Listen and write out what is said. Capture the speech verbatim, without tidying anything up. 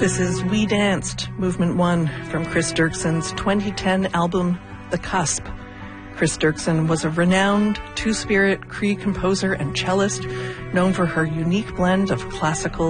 This is We Danced, Movement One, from Chris Dirkson's twenty ten album, The Cusp. Chris Dirkson was a renowned two-spirit Cree composer and cellist, known for her unique blend of classical